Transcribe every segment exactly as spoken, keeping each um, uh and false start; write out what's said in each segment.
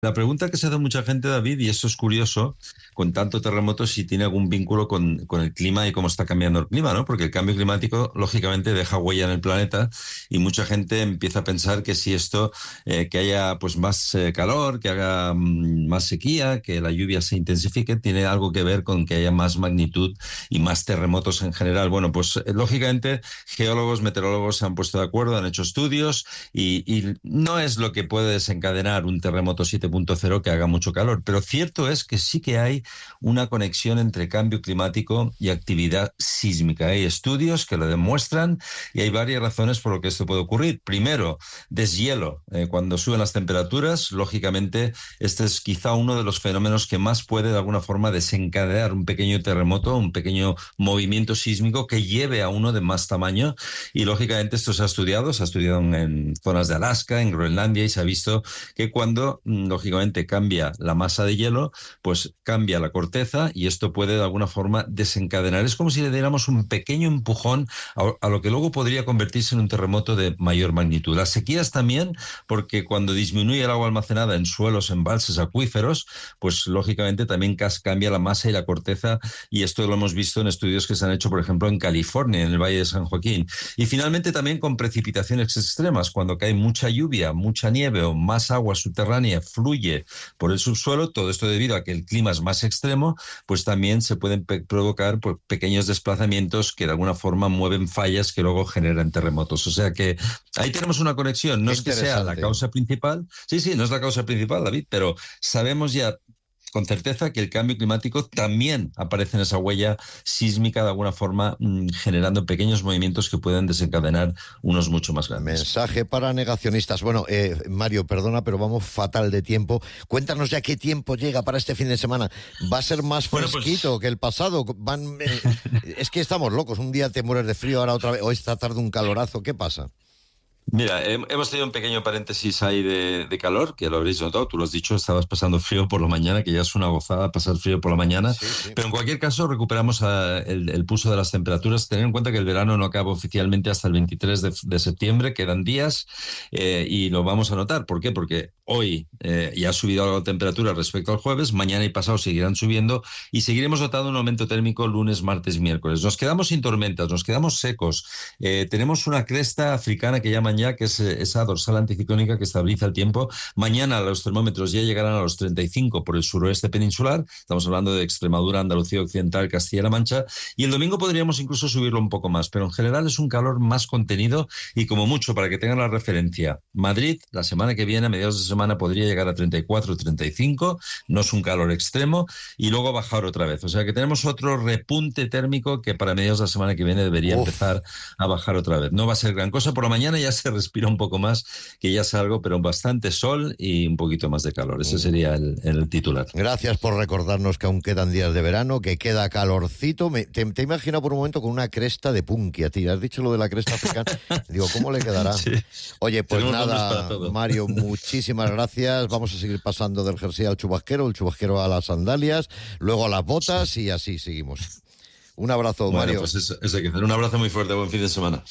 La pregunta que se hace mucha gente, David, y esto es curioso, con tanto terremoto, si tiene algún vínculo con, con el clima y cómo está cambiando el clima, ¿no? Porque el cambio climático, lógicamente, deja huella en el planeta y mucha gente empieza a pensar que si esto, eh, que haya pues más eh, calor, que haga mm, más sequía, que la lluvia se intensifique, tiene algo que ver con que haya más magnitud y más terremotos en general. Bueno, pues eh, lógicamente, geólogos, meteorólogos se han puesto de acuerdo, han hecho estudios y, y no es lo que puede desencadenar un terremoto siete punto cero que haga mucho calor, pero cierto es que sí que hay una conexión entre cambio climático y actividad sísmica. Hay estudios que lo demuestran y hay varias razones por lo que esto puede ocurrir. Primero, deshielo. Eh, cuando suben las temperaturas, lógicamente, este es quizá uno de los fenómenos que más puede de alguna forma desencadenar un pequeño terremoto, un pequeño movimiento sísmico que lleve a uno de más tamaño y lógicamente esto se ha estudiado, se ha estudiado en, en zonas de Alaska, en Groenlandia y se ha visto que cuando lógicamente cambia la masa de hielo, pues cambia la corteza y esto puede de alguna forma desencadenar. Es como si le diéramos un pequeño empujón a, a lo que luego podría convertirse en un terremoto de mayor magnitud. Las sequías también, porque cuando disminuye el agua almacenada en suelos, embalses, acuíferos, pues lógicamente también cambia la masa y la corteza y esto lo hemos visto en estudios que se han hecho, por ejemplo, en California, en el Valle de San Joaquín. Y finalmente también con precipitaciones extremas, cuando cae mucha lluvia, mucha nieve o más agua subterránea fluye por el subsuelo, todo esto debido a que el clima es más extremo, pues también se pueden pe- provocar pues, pequeños desplazamientos que de alguna forma mueven fallas que luego generan terremotos. O sea que ahí tenemos una conexión. No Qué es que sea la causa principal, sí, sí, no es la causa principal, David, pero sabemos ya con certeza que el cambio climático también aparece en esa huella sísmica de alguna forma, mmm, generando pequeños movimientos que pueden desencadenar unos mucho más grandes. Mensaje para negacionistas. Bueno, eh, Mario, perdona, pero vamos fatal de tiempo. Cuéntanos ya qué tiempo llega para este fin de semana. ¿Va a ser más fresquito bueno, pues... que el pasado? Van, eh, es que estamos locos. Un día te mueres de frío, ahora otra vez, hoy esta tarde un calorazo. ¿Qué pasa? Mira, hemos tenido un pequeño paréntesis ahí de, de calor, que lo habréis notado, tú lo has dicho, estabas pasando frío por la mañana, que ya es una gozada pasar frío por la mañana, sí, sí. Pero en cualquier caso recuperamos a, el, el pulso de las temperaturas. Tener en cuenta que el verano no acaba oficialmente hasta el veintitrés de, de septiembre, quedan días eh, y lo vamos a notar. ¿Por qué? Porque hoy eh, ya ha subido algo la temperatura respecto al jueves, mañana y pasado seguirán subiendo y seguiremos notando un aumento térmico lunes, martes, miércoles. Nos quedamos sin tormentas, nos quedamos secos, eh, tenemos una cresta africana que llaman ya, que es esa dorsal anticiclónica que estabiliza el tiempo. Mañana los termómetros ya llegarán a los treinta y cinco por el suroeste peninsular, estamos hablando de Extremadura, Andalucía Occidental, Castilla-La Mancha, y el domingo podríamos incluso subirlo un poco más, pero en general es un calor más contenido y como mucho, para que tengan la referencia, Madrid la semana que viene, a mediados de semana, podría llegar a treinta y cuatro, treinta y cinco, no es un calor extremo, y luego bajar otra vez. O sea que tenemos otro repunte térmico que para mediados de la semana que viene debería Uf. empezar a bajar otra vez. No va a ser gran cosa, por la mañana ya se respira un poco más, que ya es algo, pero bastante sol y un poquito más de calor. Ese sería el, el titular. Gracias por recordarnos que aún quedan días de verano, que queda calorcito. Me, te, te he imaginado por un momento con una cresta de punky a ti. Has dicho lo de la cresta africana. Digo, ¿cómo le quedará? Sí. Oye, pues Tenemos nada, Mario, muchísimas gracias. Vamos a seguir pasando del jersey al chubasquero, el chubasquero a las sandalias, luego a las botas sí. y así seguimos. Un abrazo, bueno, Mario. Pues eso, eso hay que hacer. Un abrazo muy fuerte. Buen fin de semana.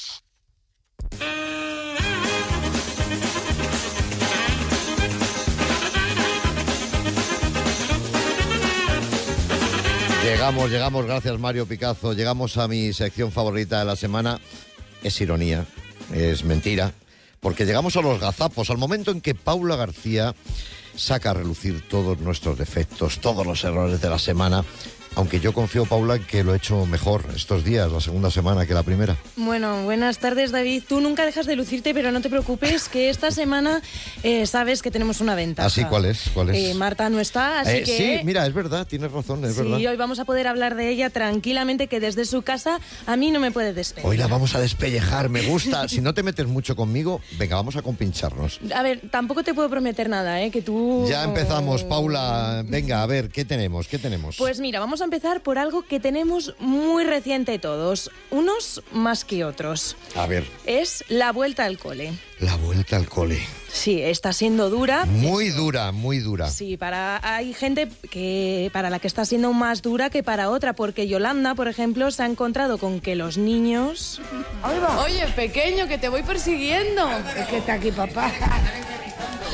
Llegamos, llegamos, gracias Mario Picazo, llegamos a mi sección favorita de la semana. Es ironía, es mentira, porque llegamos a los gazapos, al momento en que Paula García saca a relucir todos nuestros defectos, todos los errores de la semana. Aunque yo confío, Paula, en que lo he hecho mejor estos días, la segunda semana, que la primera. Bueno, buenas tardes, David. Tú nunca dejas de lucirte, pero no te preocupes, que esta semana eh, sabes que tenemos una ventaja. ¿Ah, sí? ¿Cuál es? ¿Cuál es? Eh, Marta no está, así eh, que... Sí, mira, es verdad, tienes razón, es sí, verdad. Sí, hoy vamos a poder hablar de ella tranquilamente, que desde su casa a mí no me puede despedir. Hoy la vamos a despellejar, me gusta. Si no te metes mucho conmigo, venga, vamos a compincharnos. A ver, tampoco te puedo prometer nada, ¿eh? Que tú... Ya empezamos, Paula. Venga, a ver, ¿qué tenemos? ¿Qué tenemos? Pues mira, vamos a empezar por algo que tenemos muy reciente todos, unos más que otros. A ver. Es la vuelta al cole. La vuelta al cole. Sí, está siendo dura. Muy dura, muy dura. Sí, para hay gente que para la que está siendo más dura que para otra, porque Yolanda, por ejemplo, se ha encontrado con que los niños... Oye, pequeño, que te voy persiguiendo. Es que está aquí papá.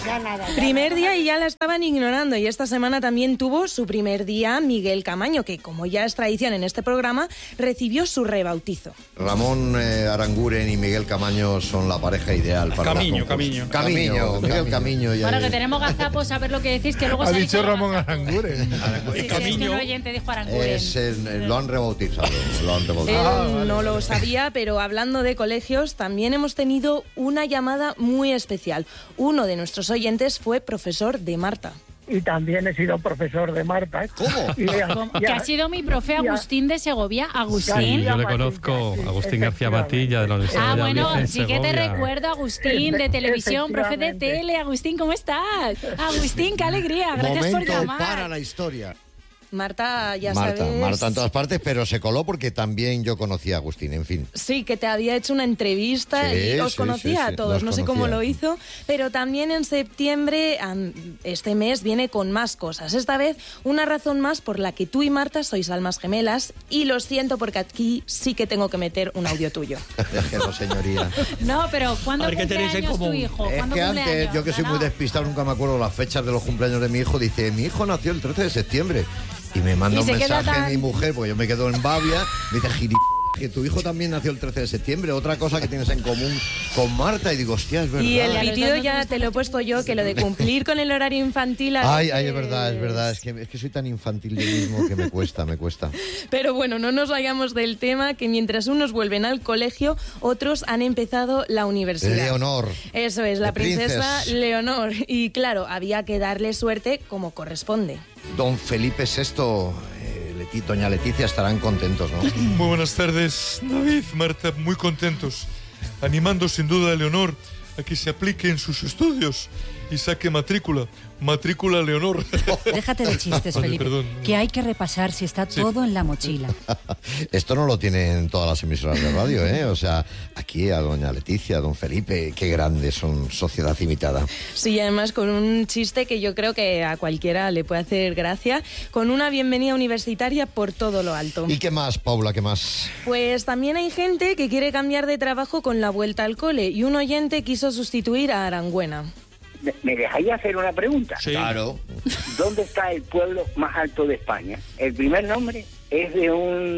Ya nada, ya Primer nada. día y ya la estaban ignorando. Y esta semana también tuvo su primer día Miguel Camaño, que como ya es tradición en este programa, recibió su rebautizo. Ramón eh, Aranguren y Miguel Camaño son la pareja ideal para Camiño, la Camiño. Camiño, Miguel Camiño. y Bueno, ahí. que tenemos gazapos a ver lo que decís, que luego Ha se dicho dicho Ramón gazapos. Aranguren. Sí, sí, es que Camiño. un oyente dijo Aranguren. Es el- lo han rebautizado, lo han Él rebautizado. no lo sabía, pero hablando de colegios, también hemos tenido una llamada muy especial. Uno de nuestros oyentes fue profesor de Marta. Y también he sido profesor de Marta. ¿eh? ¿Cómo? Y, Como- que ha sido mi profe Agustín de Segovia. Agustín. Sí, Yo le Matilla, conozco, sí, Agustín García efectivamente. Matilla, de la Universidad Ah, de bueno, Valladolid, en sí que te Segovia. recuerdo, Agustín, de televisión, profe de Efectivamente. tele. Agustín, ¿cómo estás? Agustín, qué alegría. Gracias por Momento llamar. para la historia. Marta, ya Marta, sabes... Marta en todas partes, pero se coló porque también yo conocí a Agustín, en fin. Sí, que te había hecho una entrevista Sí, y os sí, conocía sí, a sí, todos. nos No sé cómo conocía. lo hizo, pero también en septiembre, am, este mes, viene con más cosas. Esta vez, una razón más por la que tú y Marta sois almas gemelas. Y lo siento porque aquí sí que tengo que meter un audio tuyo. Déjelo, señoría. No, pero ¿cuándo A ver, ¿qué cumple tenéis en años tu común? hijo? Es ¿Cuándo que cumple antes, años? yo que soy No, muy no. despistado, nunca me acuerdo las fechas de los cumpleaños de mi hijo, dice, mi hijo nació el trece de septiembre. Y me manda Y un se queda mensaje tan- mi mujer, porque yo me quedo en Bavia, me dice, gilipollas, que tu hijo también nació el trece de septiembre, otra cosa que tienes en común con Marta. Y digo, hostia, es verdad. Y el Ya, los pitido dos nos ya gustan te lo he puesto yo, que lo de cumplir con el horario infantil... a Ay, veces- ay, es verdad, es verdad. Es que, es que soy tan infantil yo mismo que me cuesta, me cuesta. Pero bueno, no nos vayamos del tema, que mientras unos vuelven al colegio, otros han empezado la universidad. Leonor. Eso es, la The princesa Princess. Leonor. Y claro, había que darle suerte como corresponde. Don Felipe sexto, eh, Leti- doña Leticia estarán contentos, ¿no? Muy buenas tardes, David, Marta, muy contentos. Animando sin duda a Leonor a que se aplique en sus estudios y saque matrícula. Matrícula Leonor. Déjate de chistes, Vale, Felipe. perdón. Que hay que repasar si está Sí. todo en la mochila. Esto no lo tienen todas las emisoras de radio, ¿eh? O sea, aquí a doña Leticia, a don Felipe, qué grandes son Sociedad Imitada. Sí, además con un chiste que yo creo que a cualquiera le puede hacer gracia, con una bienvenida universitaria por todo lo alto. ¿Y qué más, Paula, qué más? Pues también hay gente que quiere cambiar de trabajo con la vuelta al cole y un oyente quiso sustituir a Arangüena. ¿Me- ¿Me dejáis hacer una pregunta? Sí. Claro. ¿Dónde está el pueblo más alto de España? El primer nombre es de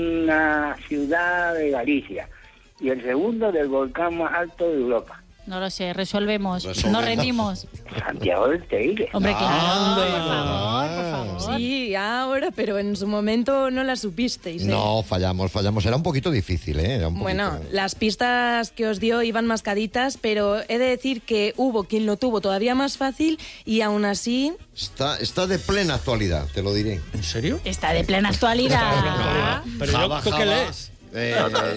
una ciudad de Galicia y el segundo del volcán más alto de Europa. No lo sé, resolvemos. Resolvemos. No rendimos. Santiago del Teide. Hombre, claro, Anda. por favor, por favor. Sí, ahora, pero en su momento no la supisteis. ¿eh? No, fallamos, fallamos. Era un poquito difícil, ¿eh? Era un poquito... Bueno, las pistas que os dio iban mascaditas, pero he de decir que hubo quien lo tuvo todavía más fácil y aún así... Está, está de plena actualidad, te lo diré. ¿En serio? Está de plena actualidad. Pero Java, yo, ¿tú qué Java, lees? eh,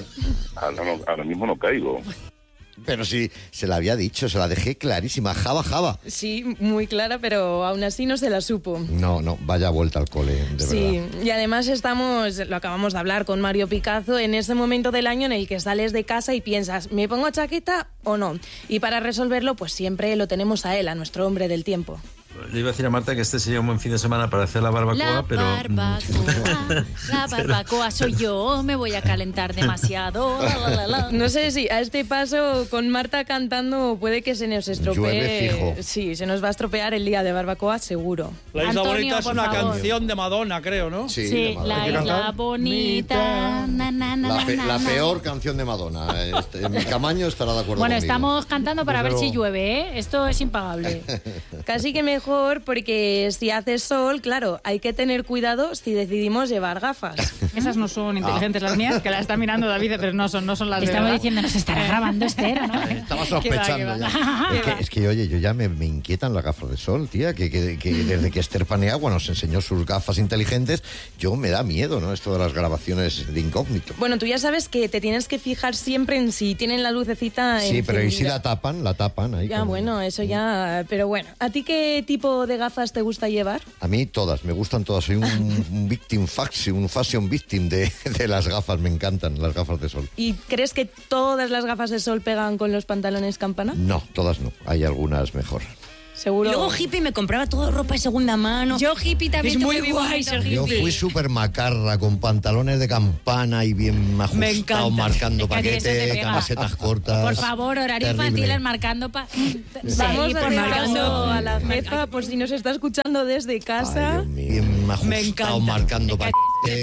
Ahora, no- ahora mismo no caigo. pero sí, se la había dicho, se la dejé clarísima. Java, Java. Sí, muy clara, pero aún así no se la supo. No, no, vaya vuelta al cole, de Sí, verdad. y además estamos, lo acabamos de hablar con Mario Picazo, en ese momento del año en el que sales de casa y piensas, ¿me pongo chaqueta o no? Y para resolverlo, pues siempre lo tenemos a él, a nuestro hombre del tiempo. Le iba a decir a Marta que este sería un buen fin de semana para hacer la barbacoa, La pero... barbacoa, la barbacoa soy yo, me voy a calentar demasiado. La, la, la, la. No sé si a este paso con Marta cantando puede que se nos estropee. Llueve fijo. Sí, se nos va a estropear el día de barbacoa, seguro. La Isla Antonio, Bonita es por una favor. canción de Madonna, creo, ¿no? Sí, Sí, de Madonna. la Hay que isla cantar. bonita. Na, na, na, La, na, pe- na, la na. peor canción de Madonna. Este, mi Camaño estará de acuerdo Bueno, conmigo. estamos cantando para ver si llueve, ¿eh? Esto es impagable. Casi que mejor porque si hace sol, claro, hay que tener cuidado si decidimos llevar gafas. Esas no son inteligentes las mías, que las está mirando David, pero no son, no son las de Estamos verdad. diciendo, nos estará grabando Esther, ¿o ¿no? Estaba Qué va, qué sospechando va. ya. Es que, es que, oye, yo ya me, me inquietan las gafas de sol, tía, que, que, que desde que Esther Paniagua nos enseñó sus gafas inteligentes, yo me da miedo, ¿no? Esto de las grabaciones de incógnito. Bueno, tú ya sabes que te tienes que fijar siempre en si tienen la lucecita Sí, pero ¿y si encendida. la tapan? La tapan ahí. Ya, con- bueno, eso ya... Pero bueno, ¿a ti qué tipo de gafas te gusta llevar? A mí todas, me gustan todas. Soy un, un victim faxi, un fashion victim de, de las gafas, me encantan las gafas de sol. ¿Y crees que todas las gafas de sol pegan con los pantalones campana? No, todas no. Hay algunas mejor. Seguro. Luego hippie me compraba toda ropa de segunda mano. Yo hippie también. Es muy guay ser hippie. Yo fui súper macarra, con pantalones de campana y bien ajustados, marcando paquete, camisetas cortas. Por favor, horario infantil, marcando pa... Vamos sí, a por marcando a la jefa, por si nos está escuchando desde casa. Ay, bien ajustado, marcando paquete.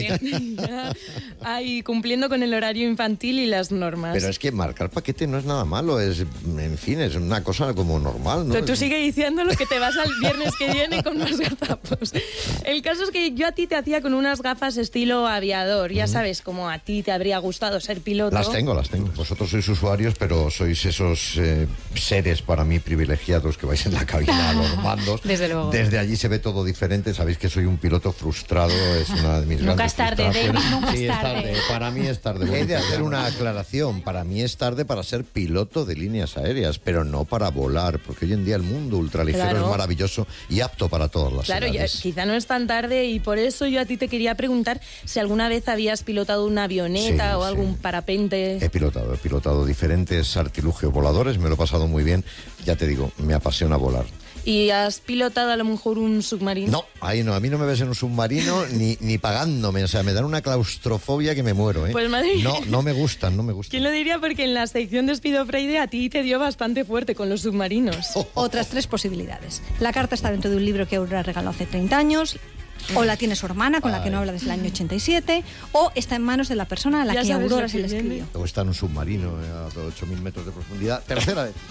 Ay, cumpliendo con el horario infantil y las normas. Pero es que marcar paquete no es nada malo, es, en fin, es una cosa como normal, ¿no? Pero tú sigues diciendo lo que te vas al viernes que viene con más gafapos. El caso es que yo a ti te hacía con unas gafas estilo aviador. Ya sabes, como a ti te habría gustado ser piloto. Las tengo, las tengo. Vosotros sois usuarios, pero sois esos eh, seres para mí privilegiados que vais en la cabina a los mandos. Desde luego. Desde allí se ve todo diferente. Sabéis que soy un piloto frustrado, es una de mis Nunca es tarde, David, nunca sí, es tarde. tarde. Para mí es tarde. He de hacer una aclaración. Para mí es tarde para ser piloto de líneas aéreas, pero no para volar, porque hoy en día el mundo ultraligero claro. es maravilloso y apto para todas las claro, edades. Claro, quizá no es tan tarde y por eso yo a ti te quería preguntar si alguna vez habías pilotado una avioneta sí, o algún sí. parapente. He pilotado, he pilotado diferentes artilugios voladores, me lo he pasado muy bien. Ya te digo, me apasiona volar. ¿Y has pilotado a lo mejor un submarino? No, ahí no, a mí no me ves en un submarino ni, ni pagándome, o sea, me dan una claustrofobia que me muero, ¿eh? Pues madre No, no me gustan, no me gustan. ¿Quién lo diría? Porque en la sección de Speed of Friday a ti te dio bastante fuerte con los submarinos. Otras tres posibilidades. La carta está dentro de un libro que Aurora regaló hace treinta años, o la tiene su hermana, con la que no habla desde el año ochenta y siete, o está en manos de la persona a la ya que Aurora se le escribió. O está en un submarino a ocho mil metros de profundidad. Tercera vez.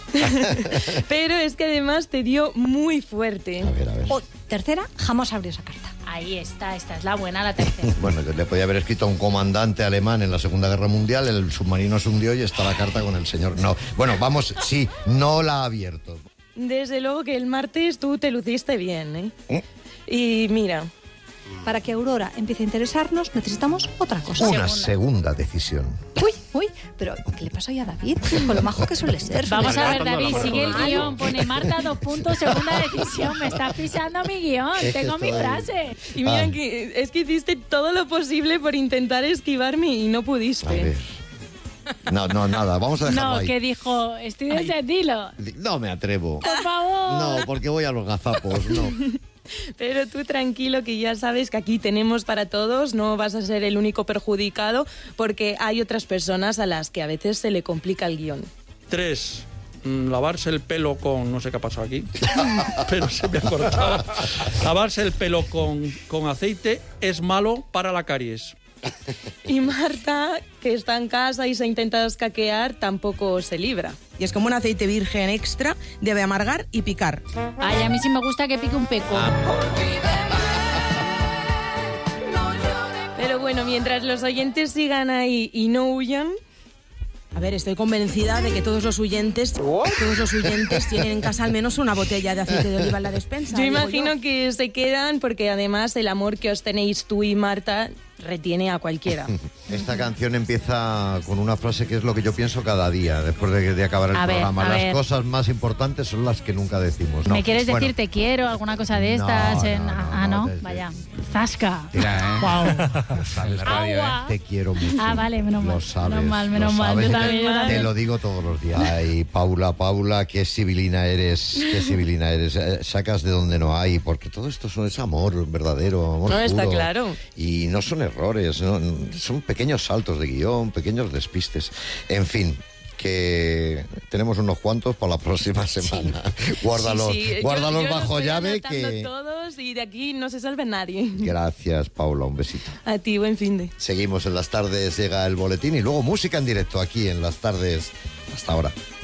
Pero es que además te dio muy fuerte. A ver, a ver. O tercera, jamás abrió esa carta. Ahí está, esta es la buena, la tercera. Bueno, le podía haber escrito a un comandante alemán en la Segunda Guerra Mundial, el submarino se hundió y está la carta con el señor. No, bueno, vamos, sí, no la ha abierto. Desde luego que el martes tú te luciste bien, ¿eh? ¿Eh? Y mira... Para que Aurora empiece a interesarnos, necesitamos otra cosa. Una segunda, segunda decisión. Uy, uy, pero ¿qué le pasa hoy a David? Con lo majo que suele ser. Vamos a ver, David, sigue el guión. Pone Marta, dos puntos, segunda decisión. Me está pisando mi guión. Es Tengo mi frase. Y mira, ah. que es que hiciste todo lo posible por intentar esquivarme y no pudiste. A ver. No, no, nada, vamos a dejarlo No, ahí. que dijo, estoy de sentilo. No me atrevo. Por favor. No, porque voy a los gazapos, no. Pero tú tranquilo, que ya sabes que aquí tenemos para todos, no vas a ser el único perjudicado, porque hay otras personas a las que a veces se le complica el guión. Tres, lavarse el pelo con... no sé qué ha pasado aquí, pero se me ha cortado. Lavarse el pelo con, con aceite es malo para la caries. Y Marta, que está en casa y se intenta escaquear, tampoco se libra. Y es como un aceite virgen extra, debe amargar y picar. Ay, a mí sí me gusta que pique un peco. Ah. Pero bueno, mientras los oyentes sigan ahí y no huyan... A ver, estoy convencida de que todos los oyentes, todos los oyentes tienen en casa al menos una botella de aceite de oliva en la despensa. Yo imagino yo. que se quedan porque además el amor que os tenéis tú y Marta retiene a cualquiera. Esta canción empieza con una frase que es lo que yo pienso cada día después de, de acabar el a programa. Ver, Las ver. cosas más importantes son las que nunca decimos. No. ¿Me quieres bueno. decir te quiero, alguna cosa de estas? No, en... no, no, ah, ¿no? no, Vaya. Zasca. Tira, ¿eh? Wow. Sabes, radio, ¿eh? Te quiero mucho. Ah, vale, menos mal. Lo sabes. Menos mal, menos lo mal. sabes. Yo también, yo también. Te lo digo todos los días. Ay, Paula, Paula, qué civilina eres, qué civilina eres. Eh, sacas de donde no hay, porque todo esto son, es amor verdadero, amor No, puro. está claro. Y no son errores, ¿no? Son pequeños saltos de guión, pequeños despistes. En fin, que tenemos unos cuantos para la próxima semana. Sí. Guárdalos, sí, sí. guárdalos yo, yo bajo llave que... todos y de aquí no se salve nadie. Gracias, Paula, un besito. A ti, buen fin de. Seguimos en las tardes, llega el boletín y luego música en directo aquí en las tardes. Hasta ahora.